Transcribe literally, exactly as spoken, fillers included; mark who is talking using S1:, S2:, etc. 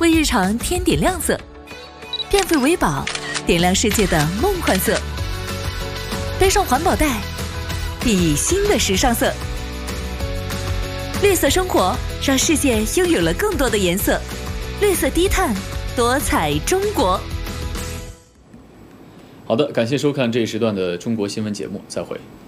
S1: 为日常添点亮色，变废为宝，点亮世界的梦幻色。背上环保袋，熠熠新的时尚色。绿色生活，让世界拥有了更多的颜色。绿色低碳，多彩中国。
S2: 好的，感谢收看这一时段的中国新闻节目，再会。